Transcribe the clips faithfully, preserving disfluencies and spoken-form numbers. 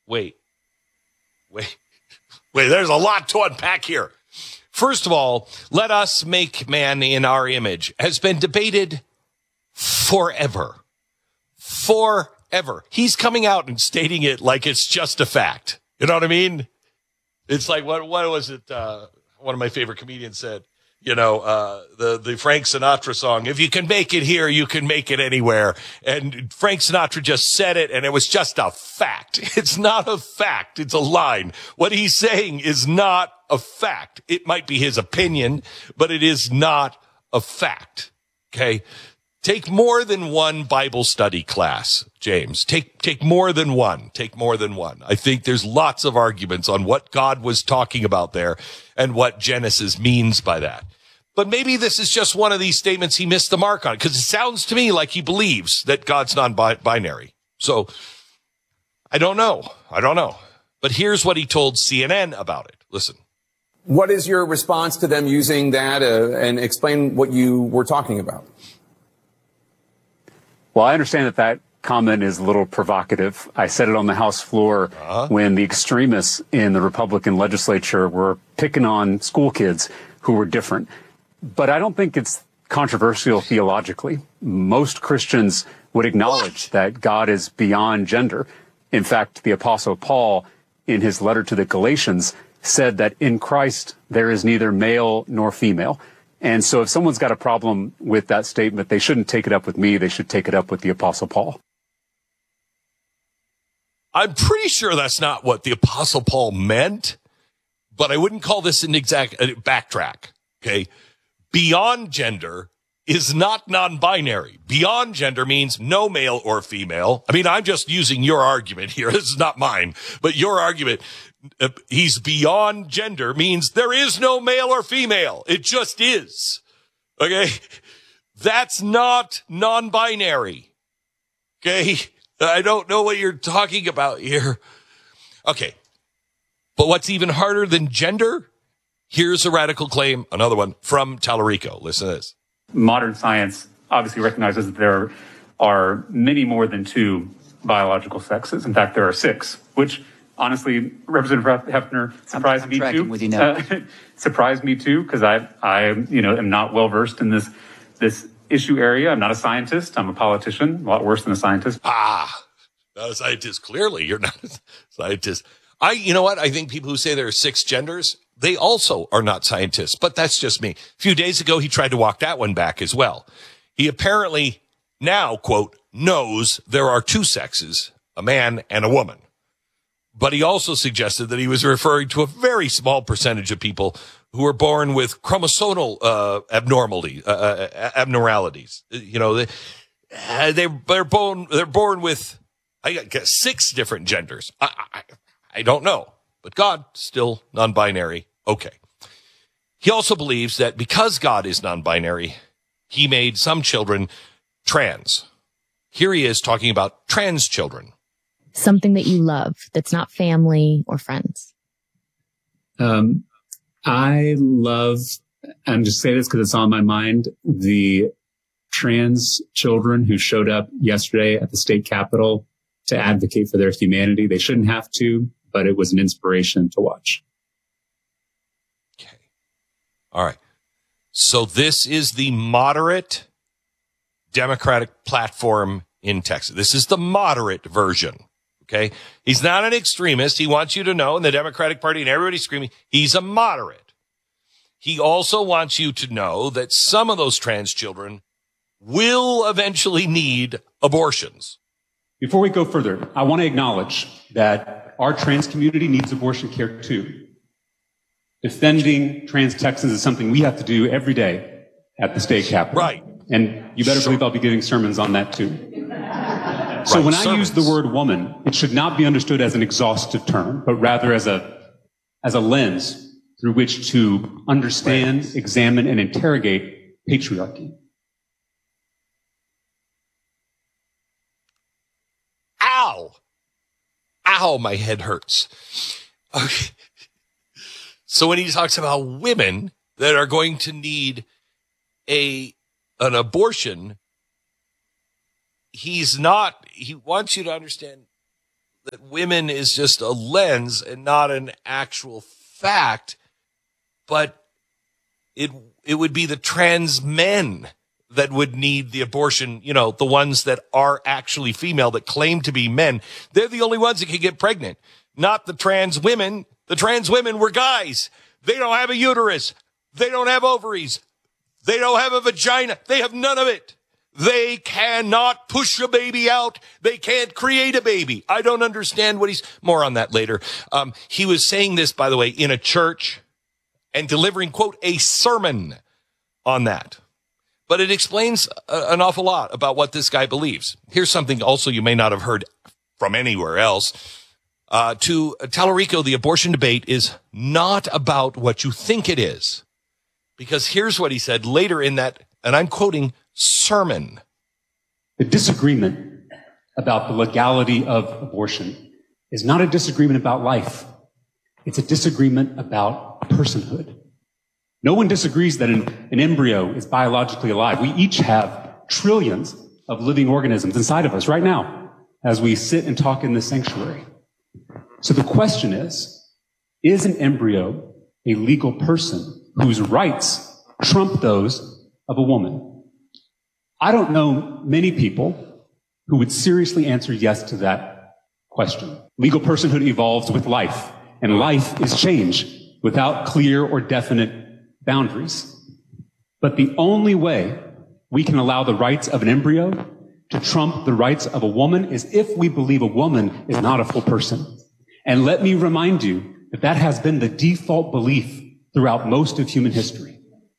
wait, wait, wait, there's a lot to unpack here. First of all, let us make man in our image has been debated forever. Forever. He's coming out and stating it like it's just a fact. You know what I mean? It's like, what, what was it? Uh, one of my favorite comedians said, you know, uh, the, the Frank Sinatra song, if you can make it here, you can make it anywhere. And Frank Sinatra just said it, and it was just a fact. It's not a fact. It's a line. What he's saying is not a fact. It might be his opinion, but it is not a fact. Okay? Take more than one Bible study class, James. Take, take more than one. Take more than one. I think there's lots of arguments on what God was talking about there and what Genesis means by that. But maybe this is just one of these statements he missed the mark on, because it sounds to me like he believes that God's non-binary. So I don't know. I don't know. But here's what he told C N N about it. Listen. What is your response to them using that, uh, and explain what you were talking about? Well, I understand that that comment is a little provocative. I said it on the House floor uh-huh. when the extremists in the Republican legislature were picking on school kids who were different. But I don't think it's controversial theologically. Most Christians would acknowledge what? that God is beyond gender. In fact, the Apostle Paul, in his letter to the Galatians, said that in Christ there is neither male nor female. And so if someone's got a problem with that statement, they shouldn't take it up with me. They should take it up with the Apostle Paul. I'm pretty sure that's not what the Apostle Paul meant, but I wouldn't call this an exact uh, backtrack. Okay. Beyond gender is not non-binary. Beyond gender means no male or female. I mean, I'm just using your argument here. This is not mine, but your argument. Uh, he's beyond gender means there is no male or female. It just is. Okay. That's not non-binary. Okay. I don't know what you're talking about here. Okay. But what's even harder than gender? Here's a radical claim. Another one from Tallarico. Listen to this. Modern science obviously recognizes that there are many more than two biological sexes. In fact, there are six, which honestly, Representative Hefner surprised I'm, I'm me tracking too. With you now. Uh, surprised me too, because I, I, you know, am not well versed in this this issue area. I'm not a scientist. I'm a politician. A lot worse than a scientist. Ah, not a scientist. Clearly, you're not a scientist. I, you know what? I think people who say there are six genders, they also are not scientists. But that's just me. A few days ago, he tried to walk that one back as well. He apparently now, quote, knows there are two sexes, a man and a woman. But he also suggested that he was referring to a very small percentage of people who are born with chromosomal uh, abnormality, uh, uh, abnormalities. You know, they, uh, they they're born they're born with I guess six different genders. I, I I don't know, but God still non-binary. Okay. He also believes that because God is non-binary, he made some children trans. Here he is talking about trans children. Something that you love that's not family or friends. Um, I love, I'm just saying this because it's on my mind, the trans children who showed up yesterday at the state capitol to advocate for their humanity. They shouldn't have to, but it was an inspiration to watch. Okay. All right. So this is the moderate Democratic platform in Texas. This is the moderate version. Okay. He's not an extremist. He wants you to know in the Democratic Party and everybody's screaming, he's a moderate. He also wants you to know that some of those trans children will eventually need abortions. Before we go further, I want to acknowledge that our trans community needs abortion care too. Defending trans Texans is something we have to do every day at the state capitol. Right. And you better Sure. believe I'll be giving sermons on that too. So Right, when I sermons. use the word woman, it should not be understood as an exhaustive term, but rather as a, as a lens through which to understand, right. examine, and interrogate patriarchy. Ow! Ow, my head hurts. Okay. So when he talks about women that are going to need a an abortion, he's not, he wants you to understand that women is just a lens and not an actual fact, but it it would be the trans men that would need the abortion, you know, the ones that are actually female that claim to be men. They're the only ones that can get pregnant, not the trans women. The trans women were guys. They don't have a uterus. They don't have ovaries. They don't have a vagina. They have none of it. They cannot push a baby out. They can't create a baby. I don't understand what he's, more on that later. Um, he was saying this, by the way, in a church and delivering, quote, a sermon on that. But it explains a, an awful lot about what this guy believes. Here's something also you may not have heard from anywhere else. Uh, to Tallarico, the abortion debate is not about what you think it is. Because here's what he said later in that, and I'm quoting, sermon. The disagreement about the legality of abortion is not a disagreement about life. It's a disagreement about personhood. No one disagrees that an, an embryo is biologically alive. We each have trillions of living organisms inside of us right now as we sit and talk in this sanctuary. So the question is, is an embryo a legal person whose rights trump those of a woman? I don't know many people who would seriously answer yes to that question. Legal personhood evolves with life, and life is change without clear or definite boundaries. But the only way we can allow the rights of an embryo to trump the rights of a woman is if we believe a woman is not a full person. And let me remind you that that has been the default belief throughout most of human history.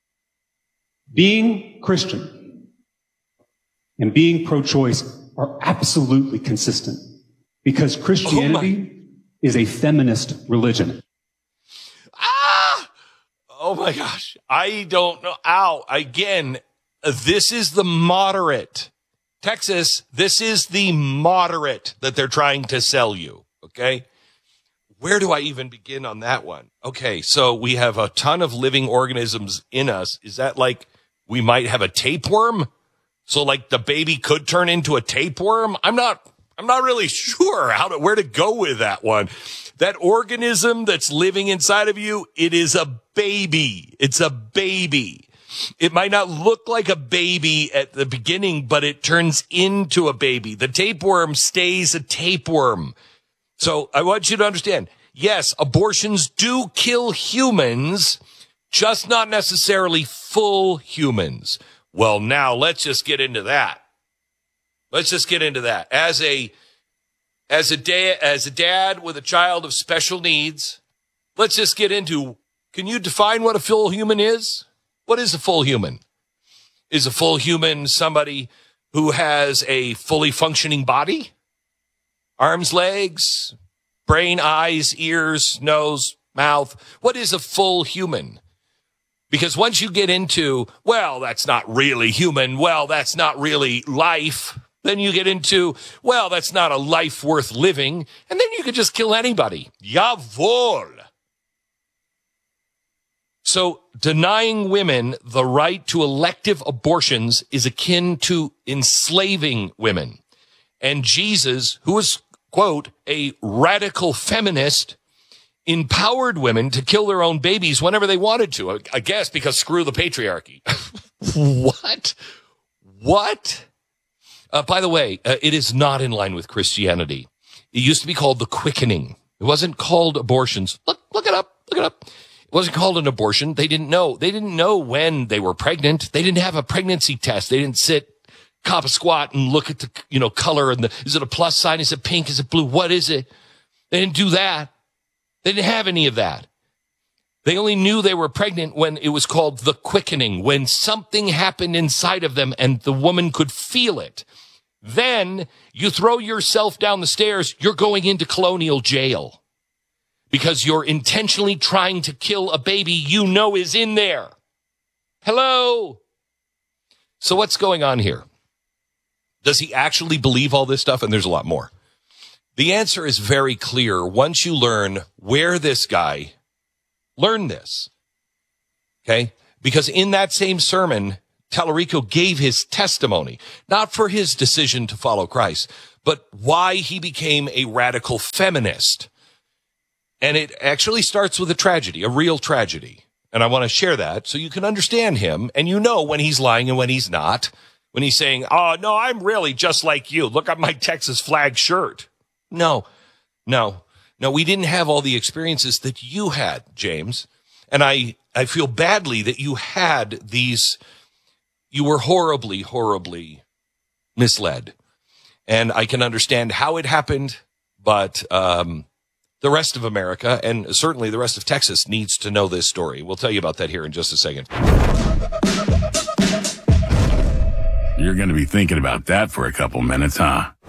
Being Christian and being pro-choice are absolutely consistent because Christianity oh is a feminist religion. Ah! Oh my gosh. I don't know. Ow. Again, this is the moderate. Texas, this is the moderate that they're trying to sell you. Okay? Where do I even begin on that one? Okay, so we have a ton of living organisms in us. Is that like we might have a tapeworm? So like the baby could turn into a tapeworm? I'm not, I'm not really sure how to, where to go with that one. That organism that's living inside of you, it is a baby. It's a baby. It might not look like a baby at the beginning, but it turns into a baby. The tapeworm stays a tapeworm. So I want you to understand, yes, abortions do kill humans, just not necessarily full humans. Well, now let's just get into that. Let's just get into that. As a, as a da- as a dad with a child of special needs, let's just get into, can you define what a full human is? What is a full human? Is a full human somebody who has a fully functioning body? Arms, legs, brain, eyes, ears, nose, mouth. What is a full human? Because once you get into, well, that's not really human. Well, that's not really life. Then you get into, well, that's not a life worth living. And then you could just kill anybody. Jawohl. So denying women the right to elective abortions is akin to enslaving women. And Jesus, who was, quote, a radical feminist, empowered women to kill their own babies whenever they wanted to. I guess because screw the patriarchy. What? What? Uh, by the way, uh, it is not in line with Christianity. It used to be called the quickening. It wasn't called abortions. Look, look it up. Look it up. It wasn't called an abortion. They didn't know. They didn't know when they were pregnant. They didn't have a pregnancy test. They didn't sit, cop a squat and look at the, you know, color and the, is it a plus sign? Is it pink? Is it blue? What is it? They didn't do that. They didn't have any of that. They only knew they were pregnant when it was called the quickening, when something happened inside of them and the woman could feel it. Then you throw yourself down the stairs, you're going into colonial jail because you're intentionally trying to kill a baby you know is in there. Hello? So what's going on here? Does he actually believe all this stuff? And there's a lot more. The answer is very clear once you learn where this guy learned this. Okay? Because in that same sermon, Tallarico gave his testimony, not for his decision to follow Christ, but why he became a radical feminist. And it actually starts with a tragedy, a real tragedy. And I want to share that so you can understand him and you know when he's lying and when he's not. When he's saying, oh, no, I'm really just like you. Look at my Texas flag shirt. No, no, no, we didn't have all the experiences that you had, James. And I, I feel badly that you had these, you were horribly, horribly misled. And I can understand how it happened, but um, the rest of America, and certainly the rest of Texas, needs to know this story. We'll tell you about that here in just a second. You're going to be thinking about that for a couple minutes, huh?